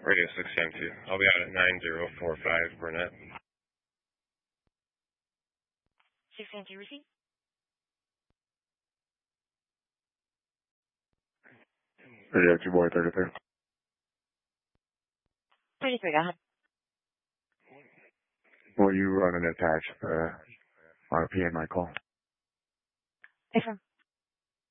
Radio 672. I'll be out at 9045 Burnett. 672 receive. Radio 2 boy 33. 33, go ahead. Will you run an attached RP in my call? Affirm.